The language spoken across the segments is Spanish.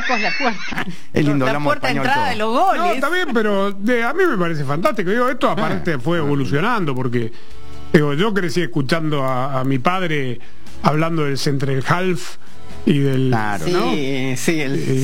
Chicos, la puerta. Es lindo, la hablamos puerta de español entrada todo. de los goles. No, está bien, pero a mí me parece fantástico. Digo, esto aparte fue evolucionando, porque digo, yo crecí escuchando a mi padre hablando del central half y del... Claro, Sí, ¿no? sí,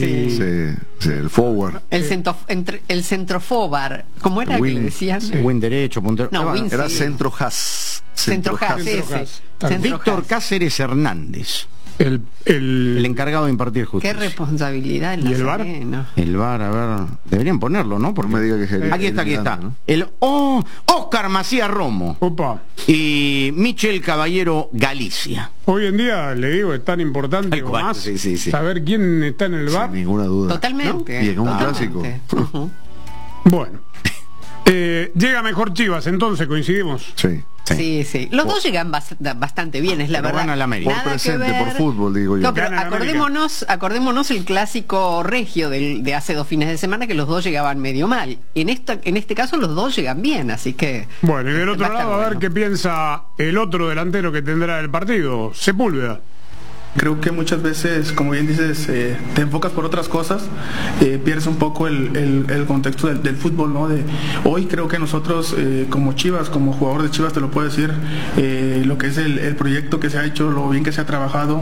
el forward. el centrofobar. ¿Cómo era que le decían? Win derecho, puntero. No, win Era sí. centro has. Centrojas, ese. Centrojas. Víctor Cáceres Hernández, el el encargado de impartir Qué justicia. responsabilidad el ¿Y el VAR? Nazareno. El VAR, a ver, deberían ponerlo, ¿no? Porque No me diga que es el- aquí está, el aquí está. ¿no? El Oscar Macías Romo Opa. y Michel Caballero Galicia. Hoy en día, le digo, es tan importante Tal o cual, más sí. saber quién está en el bar. Sin ninguna duda. Totalmente. Y en un totalmente. clásico. Ujú. Bueno. Llega mejor Chivas, entonces coincidimos. Sí. Sí. Los dos llegan bastante bien, es la Pero verdad. gana el América. Nada Por presente, que ver. por fútbol, digo yo. No, pero Gana el América. acordémonos el clásico regio de hace 2 fines de semana, que los dos llegaban medio mal. En este caso los dos llegan bien, así que... Bueno, y del otro va a estar lado, a ver bueno. qué piensa el otro delantero que tendrá el partido, Sepúlveda. Creo que muchas veces, como bien dices, te enfocas por otras cosas, pierdes un poco el contexto del fútbol, ¿no? Hoy creo que nosotros, como Chivas, como jugador de Chivas, te lo puedo decir, lo que es el proyecto que se ha hecho, lo bien que se ha trabajado,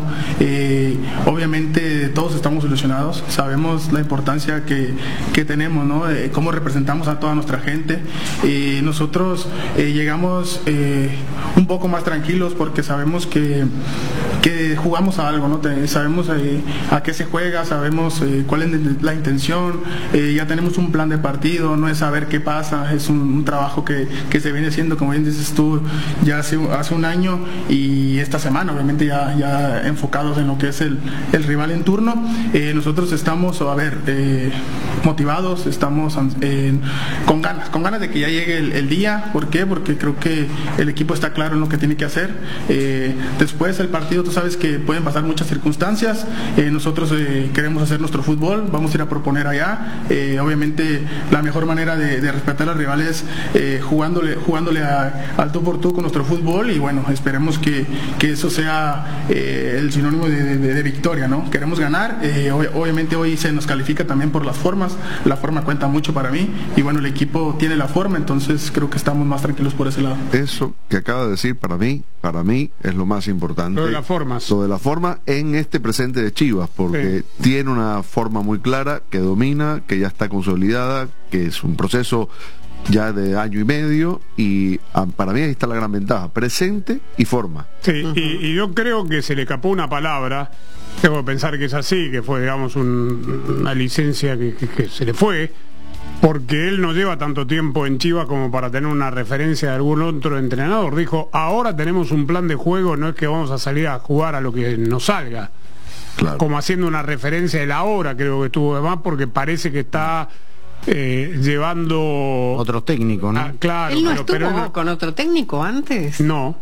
obviamente todos estamos ilusionados, sabemos la importancia que tenemos, ¿no? Cómo representamos a toda nuestra gente. Nosotros llegamos un poco más tranquilos porque sabemos que jugamos a algo, ¿no? Sabemos a qué se juega, sabemos cuál es la intención, ya tenemos un plan de partido, no es saber qué pasa, es un trabajo que se viene haciendo, como bien dices tú, ya hace un año y esta semana, obviamente ya enfocados en lo que es el rival en turno. Nosotros estamos, motivados, estamos con ganas de que ya llegue el día. ¿Por qué? Porque creo que el equipo está claro en lo que tiene que hacer. Después del partido, tú sabes que pueden pasar muchas circunstancias. Nosotros queremos hacer nuestro fútbol, vamos a ir a proponer allá. Obviamente la mejor manera de respetar a los rivales jugándole al tú por tú con nuestro fútbol, y bueno, esperemos que eso sea el sinónimo de victoria, ¿no? Queremos ganar. Obviamente hoy se nos califica también por las formas, la forma cuenta mucho para mí, y bueno, el equipo tiene la forma, entonces creo que estamos más tranquilos por ese lado. Eso que acaba de decir, para mí es lo más importante. Lo de las formas. Lo de la forma en este presente de Chivas, porque tiene una forma muy clara, que domina, que ya está consolidada, que es un proceso ya de año y medio, y para mí ahí está la gran ventaja, presente y forma. Sí, y yo creo que se le escapó una palabra, tengo que pensar que es así, que fue, digamos, una licencia que se le fue, porque él no lleva tanto tiempo en Chivas como para tener una referencia de algún otro entrenador. Dijo, ahora tenemos un plan de juego, no es que vamos a salir a jugar a lo que nos salga. Claro. Como haciendo una referencia de la hora, creo que estuvo de más, porque parece que está llevando... Otros técnicos, ¿no? Claro, ¿Él no estuvo pero con otro técnico antes? no.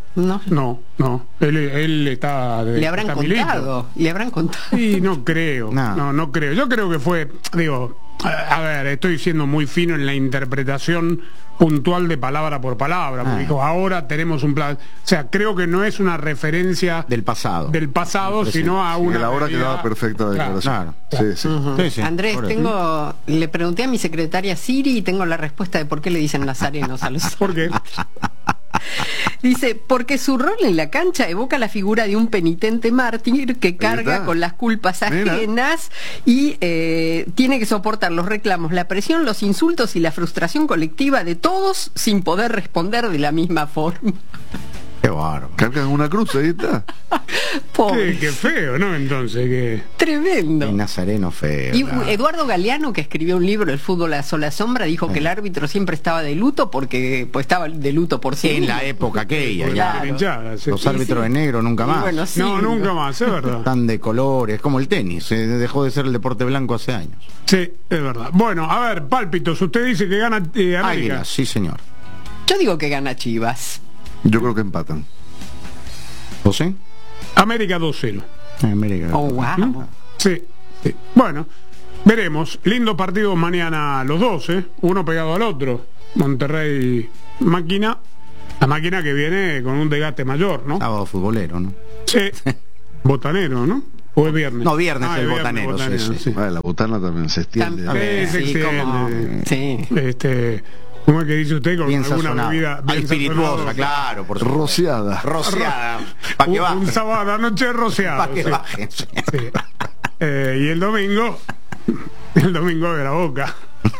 Él está... Le habrán está milito. contado. Sí, no creo. No. No creo. Yo creo que fue, digo, a ver, estoy siendo muy fino en la interpretación puntual de palabra por palabra. Porque dijo, ahora tenemos un plan. O sea, creo que no es una referencia Del pasado. sino a una... Que la hora realidad. quedaba perfecta la declaración. Claro. Sí. Sí, sí. Andrés, Por eso. le pregunté a mi secretaria Siri y tengo la respuesta de por qué le dicen nazarenos a los ¿Por qué? Dice, porque su rol en la cancha evoca la figura de un penitente mártir que carga está. con las culpas Mira. ajenas y tiene que soportar los reclamos, la presión, los insultos y la frustración colectiva de todos sin poder responder de la misma forma. Qué bárbaro. Cargan una cruz, ahí está. Pobre. Qué feo, ¿no? Entonces, que... Tremendo. El nazareno feo. Y Eduardo Galeano, que escribió un libro, El fútbol a sola sombra, dijo que el árbitro siempre estaba de luto porque pues estaba de luto por sí En mismo. la época aquella, Porque ya. la hinchada, sí. Los árbitros sí. de negro nunca Y más. bueno, sí. No, nunca más, es verdad. Tan de colores, como el tenis. Dejó de ser el deporte blanco hace años. Sí, es verdad. Bueno, a ver, pálpitos, usted dice que gana América. Águilas, sí señor. Yo digo que gana Chivas. Yo creo que empatan. ¿José? América 2-0. América. Oh, wow. Sí. Bueno, veremos. Lindo partido mañana los dos, ¿eh? Uno pegado al otro. Monterrey Máquina. La Máquina que viene con un desgaste mayor, ¿no? Sábado futbolero, ¿no? Sí. Botanero, ¿no? ¿O es viernes? No, viernes Ah, el viernes, botanero. Sí, sí. La botana también se extiende. Se Sí, como... sí. ¿Cómo es que dice usted? Con Bien alguna sazonado. bebida bien espirituosa, sazonada. claro, por supuesto. Rociada. Rociada. Para que Un bajen. sábado a la noche rociado. Para que sí. bajen. Sí. Sí. Y el domingo de la Boca.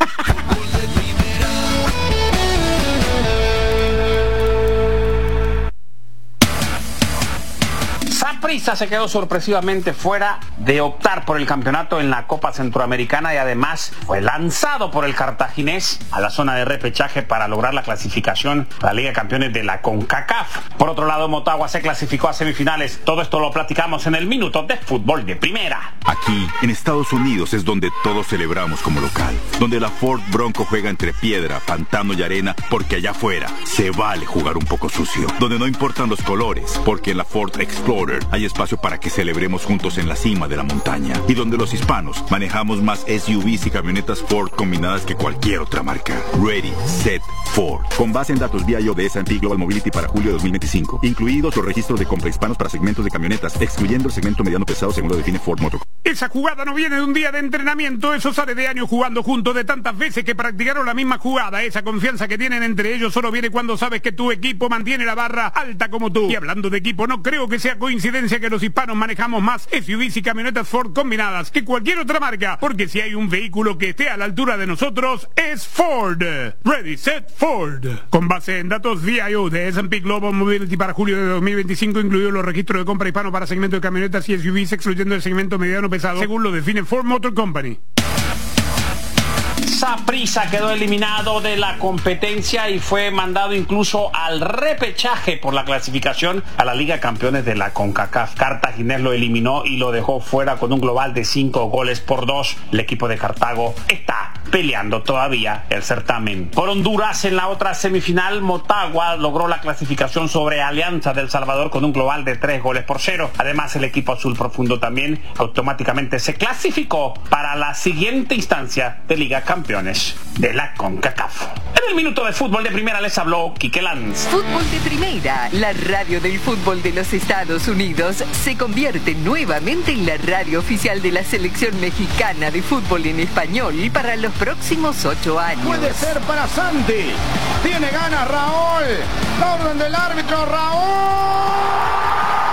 Saprissa se quedó sorpresivamente fuera de optar por el campeonato en la Copa Centroamericana y además fue lanzado por el cartaginés a la zona de repechaje para lograr la clasificación a la Liga de Campeones de la CONCACAF. Por otro lado, Motagua se clasificó a semifinales. Todo esto lo platicamos en el Minuto de Fútbol de Primera. Aquí, en Estados Unidos, es donde todos celebramos como local. Donde la Ford Bronco juega entre piedra, pantano y arena, porque allá afuera se vale jugar un poco sucio. Donde no importan los colores, porque en la Ford Explorer hay espacio para que celebremos juntos en la cima de la montaña. Y donde los hispanos manejamos más SUVs y camionetas Ford combinadas que cualquier otra marca. Ready, Set, Ford. Con base en datos VIO de S&P Global Mobility para julio de 2025. Incluidos los registros de compra hispanos para segmentos de camionetas, excluyendo el segmento mediano pesado según lo define Ford Motor. Esa jugada no viene de un día de entrenamiento, eso sale de años jugando juntos, de tantas veces que practicaron la misma jugada. Esa confianza que tienen entre ellos solo viene cuando sabes que tu equipo mantiene la barra alta como tú. Y hablando de equipo, no creo que sea coincidencia que los hispanos manejamos más SUVs y camionetas Ford combinadas que cualquier otra marca, porque si hay un vehículo que esté a la altura de nosotros, es Ford. Ready, Set, Ford. Con base en datos VIO de S&P Global Mobility para julio de 2025, incluidos los registros de compra hispano para segmento de camionetas y SUVs, excluyendo el segmento mediano pesado, según lo define Ford Motor Company. Saprissa quedó eliminado de la competencia y fue mandado incluso al repechaje por la clasificación a la Liga de Campeones de la CONCACAF. Cartaginés lo eliminó y lo dejó fuera con un global de 5-2. El equipo de Cartago está peleando todavía el certamen. Por Honduras, en la otra semifinal, Motagua logró la clasificación sobre Alianza del Salvador con un global de 3-0. Además, el equipo azul profundo también automáticamente se clasificó para la siguiente instancia de Liga Campeones de la CONCACAF. En el Minuto de Fútbol de Primera les habló Quique Lanz. Fútbol de Primera, la radio del fútbol de los Estados Unidos, se convierte nuevamente en la radio oficial de la selección mexicana de fútbol en español para los próximos 8 años. Puede ser para Santi. Tiene ganas Raúl. La orden del árbitro, Raúl.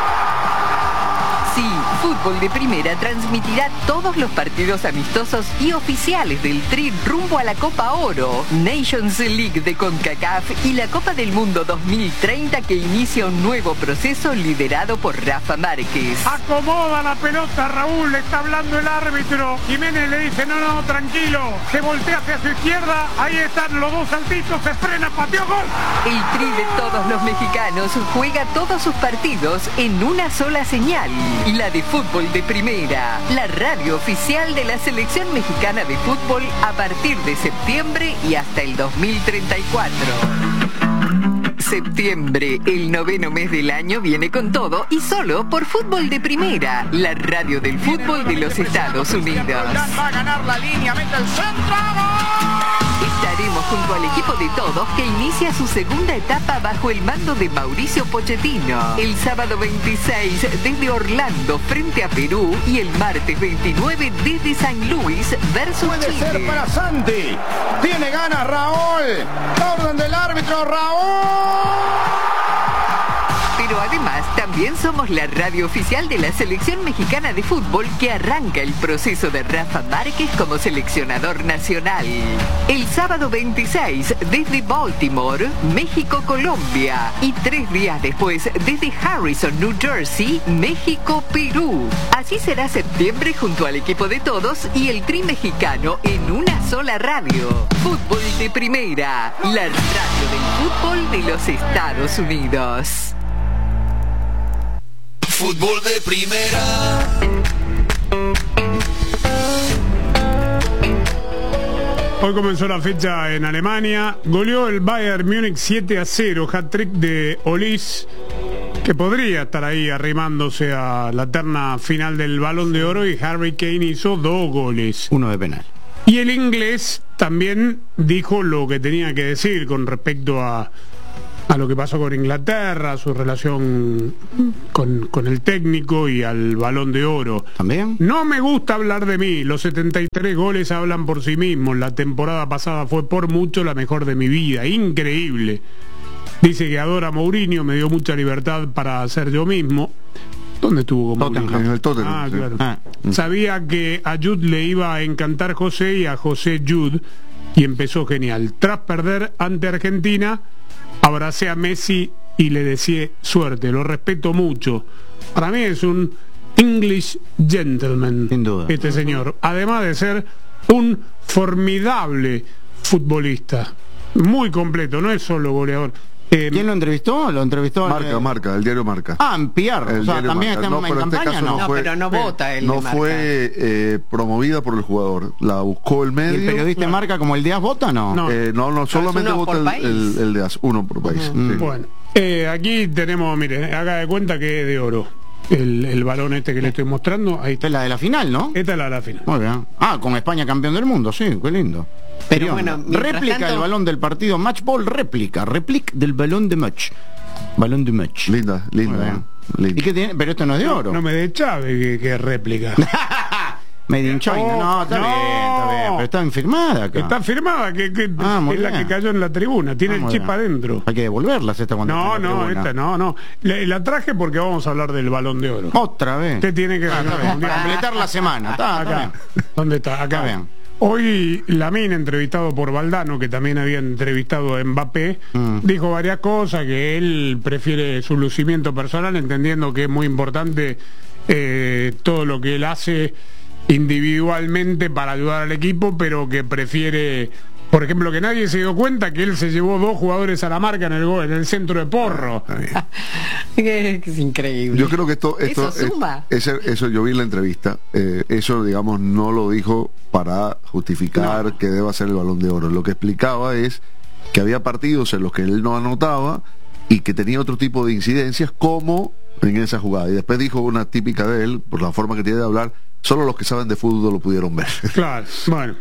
Sí, Fútbol de Primera transmitirá todos los partidos amistosos y oficiales del Tri rumbo a la Copa Oro, Nations League de CONCACAF y la Copa del Mundo 2030 que inicia un nuevo proceso liderado por Rafa Márquez. Acomoda la pelota, Raúl, le está hablando el árbitro. Jiménez le dice, no, tranquilo. Se voltea hacia su izquierda, ahí están los dos saltitos, se frena, pateó, gol. El Tri de todos los mexicanos juega todos sus partidos en una sola señal. La de Fútbol de Primera, la radio oficial de la selección mexicana de fútbol a partir de septiembre y hasta el 2034. Septiembre, el 9º mes del año, viene con todo y solo por Fútbol de Primera, la radio del fútbol de los Estados Unidos. Va a ganar la línea, mete el centro. Estaremos junto al equipo de todos que inicia su segunda etapa bajo el mando de Mauricio Pochettino. El sábado 26 desde Orlando frente a Perú y el martes 29 desde San Luis versus Puede Chile. ser para Santi. Tiene ganas Raúl. La orden del árbitro, Raúl. Pero además también somos la radio oficial de la selección mexicana de fútbol que arranca el proceso de Rafa Márquez como seleccionador nacional. El sábado 26 desde Baltimore, México-Colombia y 3 días después desde Harrison, New Jersey, México-Perú. Así será septiembre junto al equipo de todos y el Tri mexicano en una sola radio. Fútbol de Primera, la radio del fútbol de los Estados Unidos. Fútbol de Primera. Hoy comenzó la fecha en Alemania. Goleó el Bayern Múnich 7-0, hat-trick de Olís, que podría estar ahí arrimándose a la terna final del Balón de Oro, y Harry Kane hizo 2 goles. Uno de penal. Y el inglés también dijo lo que tenía que decir con respecto a a lo que pasó con Inglaterra, a su relación con el técnico y al Balón de Oro. ¿También? No me gusta hablar de mí, los 73 goles hablan por sí mismos, la temporada pasada fue por mucho la mejor de mi vida, increíble. Dice que adora a Mourinho, me dio mucha libertad para ser yo mismo. ¿Dónde estuvo con Mourinho? En el Tottenham. Ah, sí. claro. Sabía que a Jude le iba a encantar José y a José Jude, y empezó genial. Tras perder ante Argentina, abracé a Messi y le deseé suerte, lo respeto mucho. Para mí es un English gentleman, sin duda, este señor, además de ser un formidable futbolista, muy completo, no es solo goleador. ¿Quién lo entrevistó? Lo entrevistó Marca, el diario Marca. Ah, en PR, El o sea, diario también Marca. está en pero campaña, este caso No, pero no vota él. No de Marca. fue promovida por el jugador, la buscó el ¿Y medio. el periodista Claro. Marca como el Díaz vota, no? No, solamente uno por vota país. el de AS, uno por país. Sí. Bueno, aquí tenemos, mire, haga de cuenta que es de oro el balón este que le estoy mostrando. Ahí Esta está. es la de la final, ¿no? Esta es la final. Muy bien. Ah, con España campeón del mundo, sí, qué lindo. Pero ¿Qué bueno, onda? mientras réplica tanto- el balón del partido Match Ball, réplica del balón de match. Balón de match. Linda. Muy bien. linda. ¿Y qué tiene? Pero esto no es de oro. No me dé chave que es réplica. Made in China. No, está No. bien, está bien. Pero está firmada acá. Está firmada, que muy es la bien. que cayó en la tribuna, tiene el muy chip bien. adentro. Hay que devolverlas esta cuando No, esté en la tribuna. esta no. La traje porque vamos a hablar del Balón de Oro. Otra vez. Usted tiene que Está bien, para completar la semana. Está acá. bien. ¿Dónde está? Acá. Está bien. Hoy Lamine, entrevistado por Valdano, que también había entrevistado a Mbappé, dijo varias cosas, que él prefiere su lucimiento personal, entendiendo que es muy importante todo lo que él hace individualmente para ayudar al equipo, pero que prefiere, por ejemplo, que nadie se dio cuenta que él se llevó 2 jugadores a la marca en el centro de Porro. Que es increíble. Yo creo que esto Eso suma. eso yo vi en la entrevista. Eso, digamos, no lo dijo para justificar que deba ser el Balón de Oro. Lo que explicaba es que había partidos en los que él no anotaba y que tenía otro tipo de incidencias, como en esa jugada. Y después dijo una típica de él, por la forma que tiene de hablar: solo los que saben de fútbol lo pudieron ver. Claro, bueno.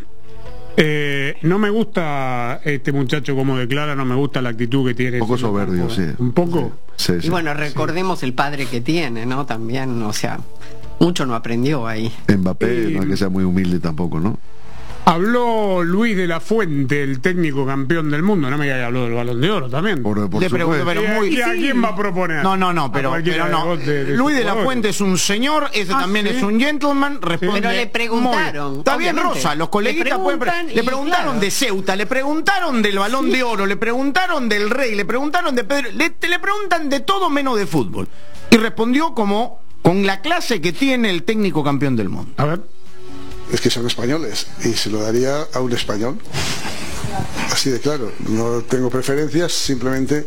No me gusta este muchacho como declara, no me gusta la actitud que tiene. Un poco soberbio, sí. Un poco. Sí, Y bueno, recordemos el padre que tiene, ¿no? También, o sea, mucho no aprendió ahí. Mbappé no es que sea muy humilde tampoco, ¿no? Habló Luis de la Fuente, el técnico campeón del mundo. No me diga que habló del Balón de Oro también. Por Le pregunto, supuesto. pero muy... ¿Y a quién va a proponer? No, pero no. Luis de la Fuente es un señor, ese también ¿sí? es un gentleman, responde. Pero le preguntaron, muy- Está bien, obviamente. Rosa, los coleguitas pueden le preguntaron claro. de Ceuta, le preguntaron del Balón de Oro, le preguntaron del Rey, le preguntaron de Pedro, le preguntan de todo menos de fútbol. Y respondió como con la clase que tiene el técnico campeón del mundo. A ver. Es que son españoles y se lo daría a un español. Así de claro, no tengo preferencias, simplemente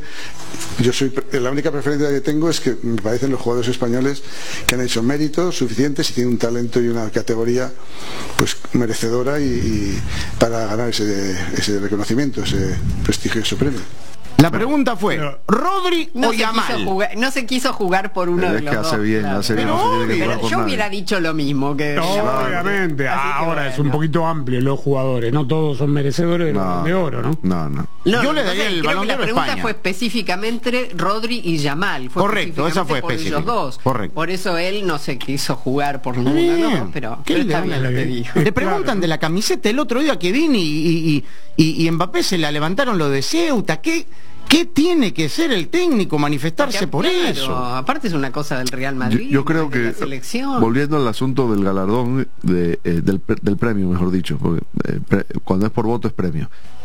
la única preferencia que tengo es que me parecen los jugadores españoles que han hecho méritos suficientes y tienen un talento y una categoría pues merecedora y para ganar ese reconocimiento, ese prestigioso premio. La pregunta fue, ¿Rodri o Yamal? No se quiso jugar por uno Pero de es los que hace dos, bien, claro. hace bien, Pero no se tiene que obvio, jugar por yo nadie. hubiera dicho lo mismo que Obviamente, Así que ahora es un bueno. poquito amplio los jugadores, no todos son merecedores del Balón de Oro, ¿no? No. Yo le daría el creo Balón que de la Oro a pregunta España. fue específicamente Rodri y Yamal. Fue Correcto, esa fue específicamente específica. por ellos dos. Correcto. Por eso él no se quiso jugar por ninguno, Bien. no, pero ¿Qué le está habla bien lo la que que- dijo. Le preguntan de la camiseta el otro día que vine y Mbappé se la levantaron lo de Ceuta. ¿Qué tiene que ser el técnico manifestarse por Claro, eso? aparte es una cosa del Real Madrid. Yo creo de la que, selección. volviendo al asunto del galardón, del premio, mejor dicho, porque, cuando es por voto es premio,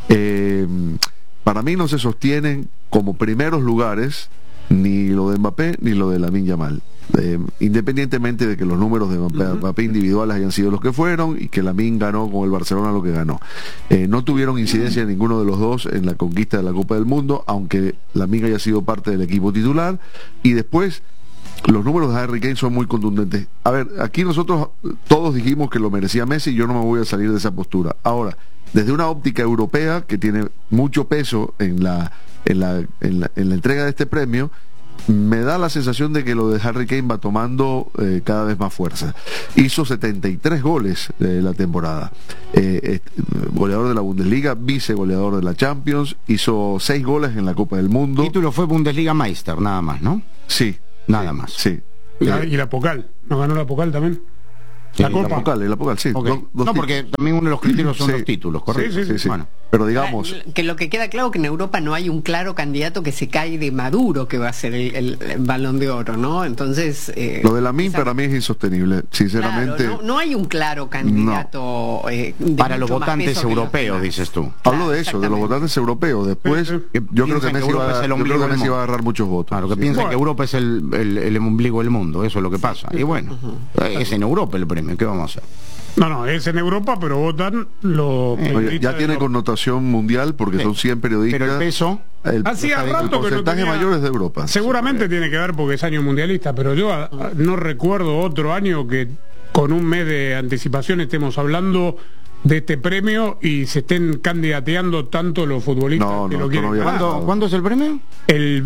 para mí no se sostienen como primeros lugares ni lo de Mbappé ni lo de Lamine Yamal. Independientemente de que los números de Mbappé individuales hayan sido los que fueron y que Lamine ganó con el Barcelona lo que ganó, no tuvieron incidencia ninguno de los dos en la conquista de la Copa del Mundo, aunque Lamine haya sido parte del equipo titular. Y después los números de Harry Kane son muy contundentes. A ver, aquí nosotros todos dijimos que lo merecía Messi y yo no me voy a salir de esa postura. Ahora, desde una óptica europea que tiene mucho peso en la entrega de este premio, me da la sensación de que lo de Harry Kane va tomando cada vez más fuerza. Hizo 73 goles la temporada. Goleador de la Bundesliga, vice goleador de la Champions, hizo 6 goles en la Copa del Mundo. El título fue Bundesliga Meister, nada más, ¿no? Sí. Nada más. Sí. Y la Pokal. ¿No ganó la Pokal también? La Pokal, sí. Okay. No, porque también uno de los criterios son los títulos, ¿correcto? Sí. Bueno. Pero digamos... Que lo que queda claro que en Europa no hay un claro candidato que se cae de Maduro que va a ser el Balón de Oro, ¿no? Entonces... lo de Lamine para mí es insostenible, sinceramente. Claro, no hay un claro candidato para los votantes europeos, dices tú. Hablo de eso, de los votantes europeos. Después, yo creo que Messi va a agarrar muchos votos. Claro, que piensan que Europa es el ombligo del mundo, eso es lo que pasa. Y bueno, es en Europa el premio, ¿qué vamos a hacer? No, es en Europa, pero votan los... ya tiene connotación mundial porque son 100 periodistas. Pero el peso... Hacía rato el que porcentaje no tenía... mayor es de Europa. Seguramente tiene que ver porque es año mundialista, pero yo no recuerdo otro año que con un mes de anticipación estemos hablando de este premio y se estén candidateando tanto los futbolistas que lo quieren. ¿Cuándo es el premio? El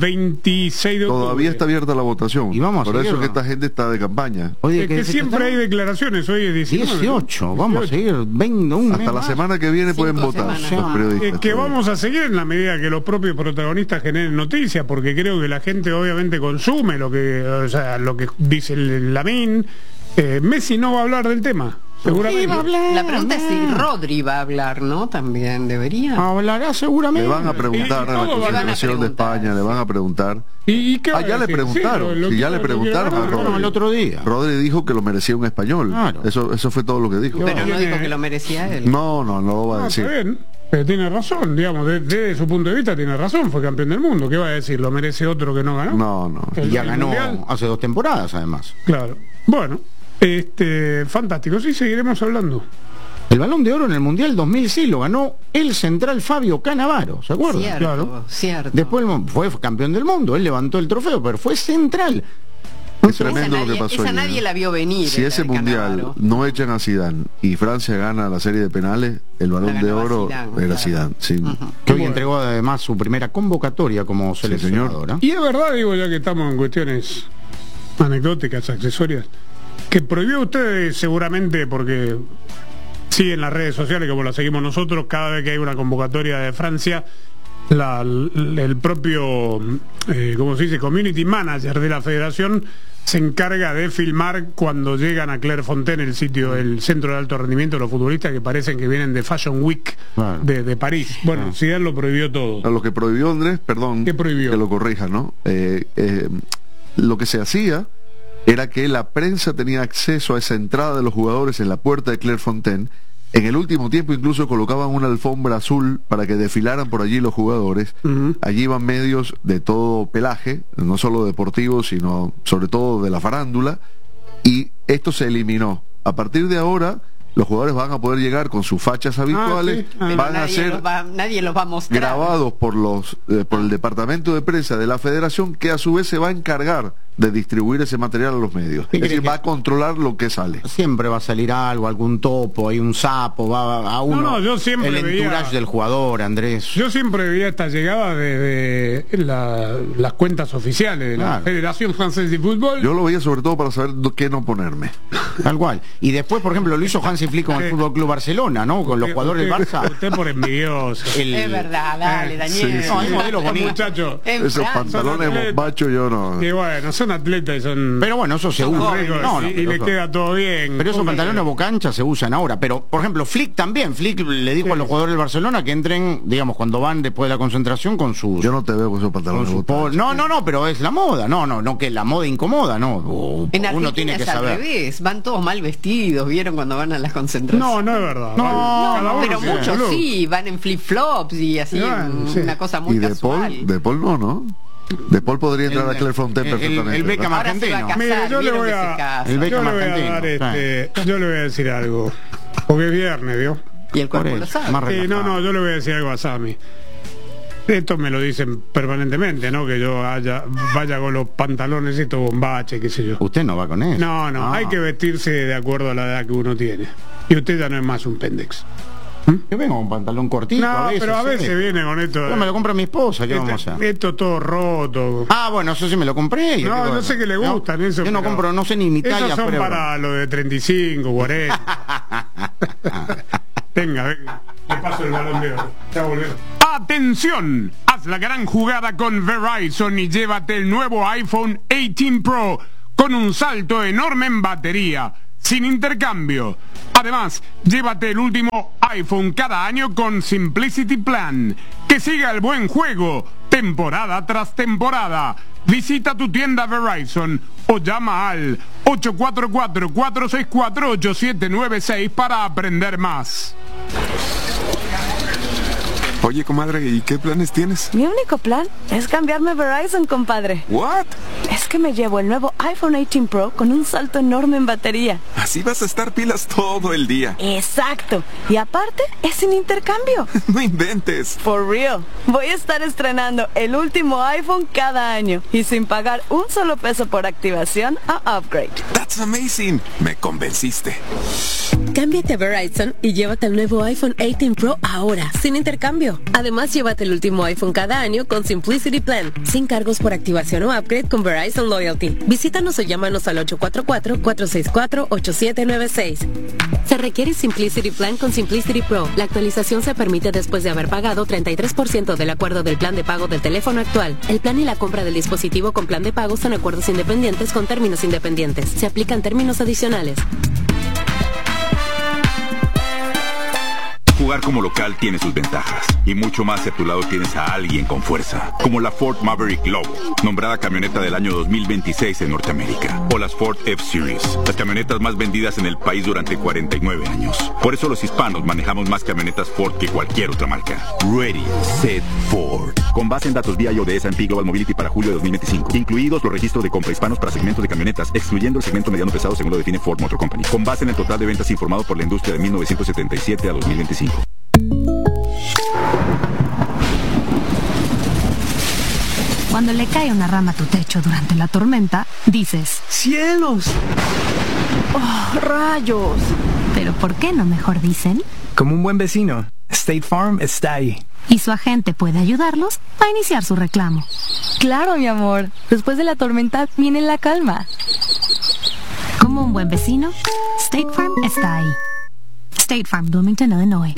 26 de octubre. Todavía está abierta la votación. Y vamos a Por eso seguirlo. que esta gente está de campaña. Oye, que siempre hay declaraciones. Hoy es 18, vamos a seguir. Hasta la semana que viene pueden votar los periodistas. Que vamos a seguir en la medida que los propios protagonistas generen noticias, porque creo que la gente obviamente consume lo que dice Lamine. Messi no va a hablar del tema. Seguramente. La pregunta es si Rodri va a hablar, ¿no? También debería. Hablará seguramente. Le van a preguntar a la concentración de España, le van a preguntar. ¿Y qué ya le preguntaron. Sí, ya le preguntaron a Rodri. El otro día. Rodri dijo que lo merecía un español. Claro. Eso fue todo lo que dijo. Pero no dijo que lo merecía él. No lo va a decir. Está bien. Pero tiene razón, digamos, desde su punto de vista tiene razón, fue campeón del mundo. ¿Qué va a decir? ¿Lo merece otro que no ganó? No. Y ya ganó hace 2 temporadas, además. Claro. Bueno, fantástico, sí, seguiremos hablando. El Balón de Oro en el Mundial 2000 sí lo ganó el central Fabio Cannavaro, ¿se acuerdan? Cierto. Después fue campeón del mundo, él levantó el trofeo, pero fue central. Es tremendo lo que pasó. Esa nadie la vio venir. Si ese mundial no echan a Zidane y Francia gana la serie de penales, el Balón de Oro era Zidane. Sí. Que hoy entregó además su primera convocatoria como seleccionador. Y es verdad, digo, ya que estamos en cuestiones anecdóticas, accesorias, que prohibió ustedes seguramente porque siguen las redes sociales como las seguimos nosotros, cada vez que hay una convocatoria de Francia, el propio, ¿cómo se dice?, community manager de la federación se encarga de filmar cuando llegan a Clairefontaine, el centro de alto rendimiento de los futbolistas que parecen que vienen de Fashion Week de París. Bueno, Zidane lo prohibió todo. Lo que prohibió, Andrés, perdón, ¿qué prohibió? Que lo corrija, ¿no? Lo que se hacía era que la prensa tenía acceso a esa entrada de los jugadores en la puerta de Clairefontaine. En el último tiempo incluso colocaban una alfombra azul para que desfilaran por allí los jugadores. Allí iban medios de todo pelaje, no solo deportivos, sino sobre todo de la farándula, y esto se eliminó. A partir de ahora, los jugadores van a poder llegar con sus fachas habituales, van a ser nadie los va a mostrar, grabados por el departamento de prensa de la federación, que a su vez se va a encargar de distribuir ese material a los medios. Es decir, va a controlar lo que sale. Siempre va a salir algo, algún topo, hay un sapo, va a uno. Yo siempre el entourage del jugador, Andrés. Yo siempre veía esta llegada de las cuentas oficiales de la Federación Francesa de Fútbol. Yo lo veía sobre todo para saber qué no ponerme. Tal cual. Y después, por ejemplo, lo hizo Hansi Flick con el Fútbol Club Barcelona, ¿no? Con los jugadores del Barça. Usted por envidioso. Es verdad, dale, Daniel. No, hay modelos bonitos. Muchachos. Esos pantalones bombachos yo no. Que bueno, son atletas y son... Pero bueno, eso se usa. Y le queda todo bien. Pero esos pantalones boca ancha se usan ahora. Pero, por ejemplo, Flick también. Flick le dijo a los jugadores del Barcelona que entren, digamos, cuando van después de la concentración con sus... Yo no te veo con esos pantalones boca ancha. No, pero es la moda. No, que la moda incomoda, no. En Argentina uno tiene que saber. Al revés, van todos mal vestidos, ¿vieron cuando van a las concentraciones? No es verdad. No, pero muchos sí, van en flip-flops y así, una cosa muy casual. Y De Paul no. De Paul podría entrar a Clairefontaine perfectamente. El Beckham argentino. Mira, yo le voy a decir algo. Porque es viernes, ¿vio? Y el cuerpo lo sabe. Yo le voy a decir algo a Sammy. Esto me lo dicen permanentemente, ¿no? Que yo vaya con los pantalones estos bombaches, qué sé yo. Usted no va con eso. No, hay que vestirse de acuerdo a la edad que uno tiene. Y usted ya no es más un pendex. Yo vengo con pantalón cortito. No, pero a veces viene con esto. No, me lo compra mi esposa, ¿qué vamos a hacer? Esto todo roto. Bueno, eso sí me lo compré. No sé qué le gustan eso. Yo no compro, no sé ni mi talla. Esos son para lo de 35, 40. Venga, le paso el balón de oro. Ya volvemos. ¡Atención! Haz la gran jugada con Verizon y llévate el nuevo iPhone 18 Pro con un salto enorme en batería, sin intercambio. Además, llévate el último iPhone cada año con Simplicity Plan. Que siga el buen juego, temporada tras temporada. Visita tu tienda Verizon o llama al 844-464-8796 para aprender más. Oye, comadre, ¿y qué planes tienes? Mi único plan es cambiarme a Verizon, compadre. ¿What? Es que me llevo el nuevo iPhone 18 Pro con un salto enorme en batería. Así vas a estar pilas todo el día. Exacto. Y aparte, es sin intercambio. No inventes. For real. Voy a estar estrenando el último iPhone cada año y sin pagar un solo peso por activación o upgrade. That's amazing. Me convenciste. Cámbiate a Verizon y llévate el nuevo iPhone 18 Pro ahora, sin intercambio. Además, llévate el último iPhone cada año con Simplicity Plan, sin cargos por activación o upgrade con Verizon Loyalty. Visítanos o llámanos al 844-464-8796. Se requiere Simplicity Plan con Simplicity Pro. La actualización se permite después de haber pagado 33% del acuerdo del plan de pago del teléfono actual. El plan y la compra del dispositivo con plan de pago son acuerdos independientes con términos independientes. Se aplican términos adicionales. Jugar como local tiene sus ventajas y mucho más si a tu lado tienes a alguien con fuerza, como la Ford Maverick Lobo, nombrada camioneta del año 2026 en Norteamérica, o las Ford F-Series, las camionetas más vendidas en el país durante 49 años. Por eso los hispanos manejamos más camionetas Ford que cualquier otra marca. Ready, Set, Ford. Con base en datos BIO de S&P Global Mobility para julio de 2025, incluidos los registros de compra hispanos para segmentos de camionetas, excluyendo el segmento mediano pesado según lo define Ford Motor Company, con base en el total de ventas informado por la industria de 1977 a 2025. Cuando le cae una rama a tu techo durante la tormenta, dices ¡cielos! ¡Oh, rayos! Pero ¿por qué no mejor dicen? Como un buen vecino, State Farm está ahí. Y su agente puede ayudarlos a iniciar su reclamo. Claro, mi amor. Después de la tormenta viene la calma. Como un buen vecino, State Farm está ahí. State Farm, Bloomington, Illinois.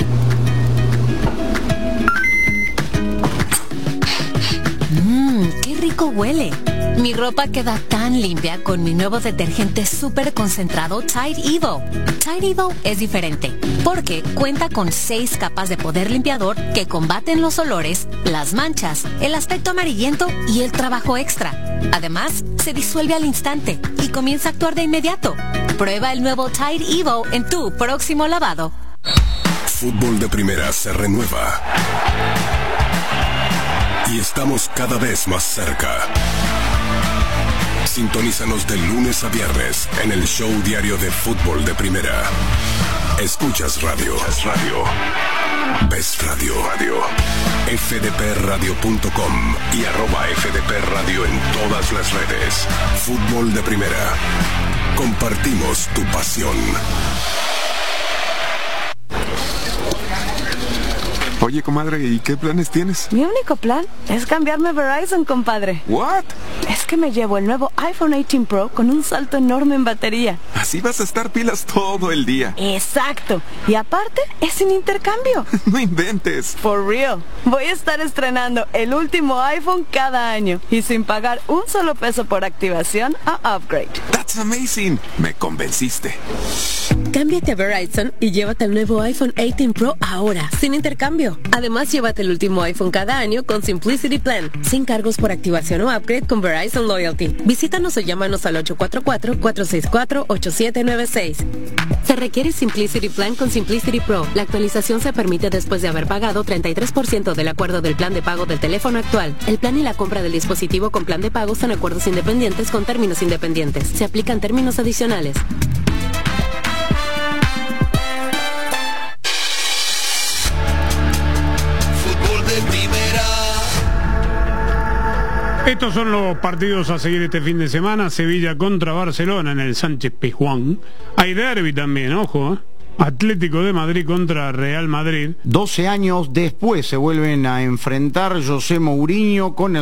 ¡Qué rico huele! Mi ropa queda tan limpia con mi nuevo detergente súper concentrado Tide Evo. Tide Evo es diferente porque cuenta con 6 capas de poder limpiador que combaten los olores, las manchas, el aspecto amarillento y el trabajo extra. Además, se disuelve al instante y comienza a actuar de inmediato. Prueba el nuevo Tide Evo en tu próximo lavado. Fútbol de Primera se renueva. Y estamos cada vez más cerca. Sintonízanos de lunes a viernes en el show diario de Fútbol de Primera. Escuchas radio. Ves radio. fdpradio.com y @fdpradio en todas las redes. Fútbol de Primera. Compartimos tu pasión. Oye, comadre, ¿y qué planes tienes? Mi único plan es cambiarme a Verizon, compadre. ¿What? Es que me llevo el nuevo iPhone 18 Pro con un salto enorme en batería. Así vas a estar pilas todo el día. Exacto. Y aparte, es sin intercambio. No inventes. For real. Voy a estar estrenando el último iPhone cada año y sin pagar un solo peso por activación o upgrade. That's amazing. Me convenciste. Cámbiate a Verizon y llévate el nuevo iPhone 18 Pro ahora, sin intercambio. Además, llévate el último iPhone cada año con Simplicity Plan, sin cargos por activación o upgrade con Verizon Loyalty. Visítanos o llámanos al 844-464-8796. Se requiere Simplicity Plan con Simplicity Pro. La actualización se permite después de haber pagado 33% del acuerdo del plan de pago del teléfono actual. El plan y la compra del dispositivo con plan de pago son acuerdos independientes con términos independientes. Se aplican términos adicionales. Estos son los partidos a seguir este fin de semana. Sevilla contra Barcelona en el Sánchez Pizjuán. Hay derbi también, ojo. Atlético de Madrid contra Real Madrid. 12 años después se vuelven a enfrentar José Mourinho con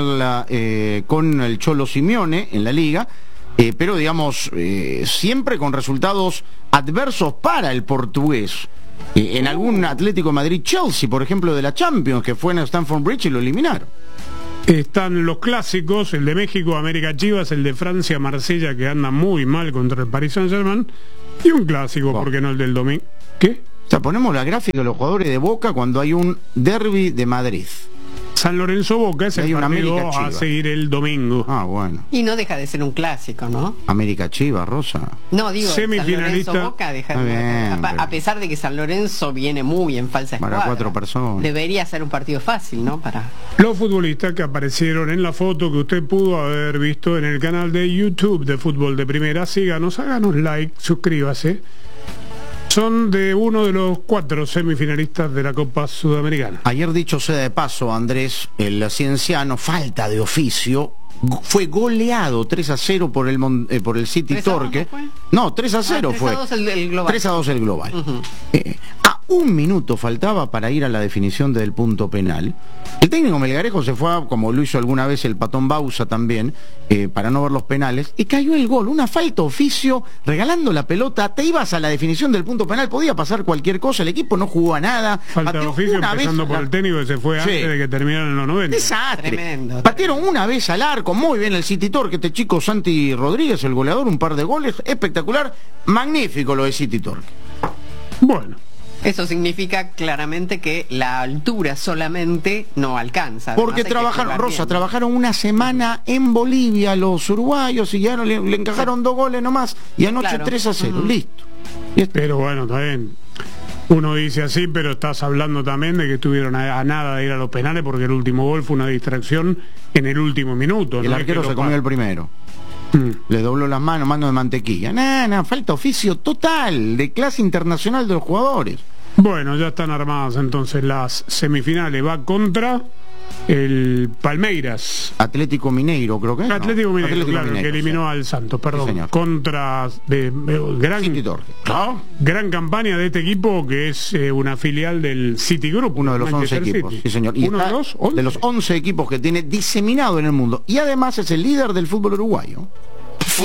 el Cholo Simeone en la Liga, pero digamos, siempre con resultados adversos para el portugués. En algún Atlético de Madrid-Chelsea, por ejemplo, de la Champions, que fue en Stamford Bridge y lo eliminaron. Están los clásicos, el de México, América Chivas, el de Francia, Marsella, que anda muy mal contra el Paris Saint-Germain, y un clásico, ¿por qué no el del domingo? ¿Qué? O sea, ponemos la gráfica de los jugadores de Boca cuando hay un derbi de Madrid. San Lorenzo Boca es el partido a seguir el domingo. Ah, bueno. Y no deja de ser un clásico, ¿no? América Chivas, Rosa. No, digo, semifinalista. San Lorenzo Boca deja de bien, a pesar de que San Lorenzo viene muy en falsa escuadra. Para 4 personas. Debería ser un partido fácil, ¿no? Para los futbolistas que aparecieron en la foto que usted pudo haber visto en el canal de YouTube de Fútbol de Primera. Síganos, háganos like, suscríbase. Son de uno de los 4 semifinalistas de la Copa Sudamericana. Ayer, dicho sea de paso, Andrés, el cienciano, falta de oficio, fue goleado 3-0 por el City Torque. No, 3-0 fue. 3-2 el global. A 1 minuto faltaba para ir a la definición del punto penal. El técnico melgarejo se fue, como lo hizo alguna vez el Patón Bausa también, para no ver los penales, y cayó el gol. Una falta oficio, regalando la pelota, te ibas a la definición del punto penal, podía pasar cualquier cosa, el equipo no jugó a nada. Falta de oficio, empezando por el técnico que se fue antes de que terminaran los 90. Desastre. Tremendo. Patearon una vez al arco, muy bien el City Torque, este chico Santi Rodríguez, el goleador, un par de goles, espectacular, magnífico lo de City Torque. Bueno. Eso significa claramente que la altura solamente no alcanza. Porque trabajaron, Rosa, trabajaron una semana en Bolivia los uruguayos y ya le encajaron 2 goles nomás y anoche 3-0, listo. Pero bueno, está bien. Uno dice así, pero estás hablando también de que estuvieron a nada de ir a los penales porque el último gol fue una distracción en el último minuto. El arquero se comió el primero. Le dobló las manos, mano de mantequilla. Nada, falta oficio total, de clase internacional de los jugadores. Bueno, ya están armadas entonces las semifinales. Va contra el Palmeiras. Atlético Mineiro, creo que es. Atlético Mineiro, Atlético claro, Mineiro, que eliminó al Santos, perdón. Sí, contra gran campaña de este equipo que es una filial del City Group. Uno de los 11 equipos, sí señor. Y uno de los 11 equipos que tiene diseminado en el mundo. Y además es el líder del fútbol uruguayo.